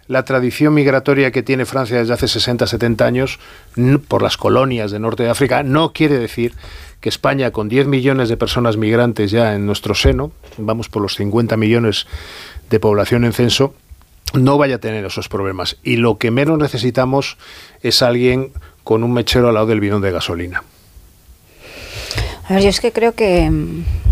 la tradición migratoria que tiene Francia desde hace 60, 70 años por las colonias de norte de África no quiere decir que España, con 10 millones de personas migrantes ya en nuestro seno, vamos por los 50 millones de población en censo, no vaya a tener esos problemas. Y lo que menos necesitamos es alguien con un mechero al lado del bidón de gasolina. A ver, yo es que creo que